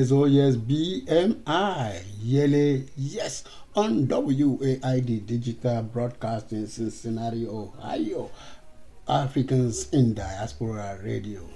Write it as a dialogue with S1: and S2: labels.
S1: yes, oh yes, BMI, Yele, yes, on WAID Digital Broadcasting, Cincinnati, Ohio, Africans in Diaspora Radio.